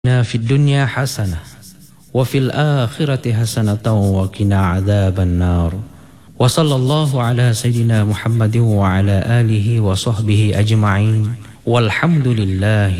في الدنيا حسنة وفي الآخرة حسنة وقنا عذاب النار. وصلى الله على سيدنا محمد وعلى آله وصحبه أجمعين والحمد لله